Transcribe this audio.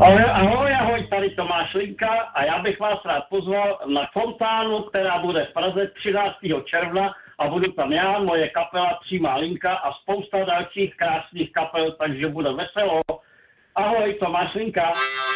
Ahoj, tady Tomáš Linka a já bych vás rád pozval na fontánu, která bude v Praze 13. června a budu tam já, moje kapela Přímá linka a spousta dalších krásných kapel, takže bude veselo. Ahoj, Tomáš Linka.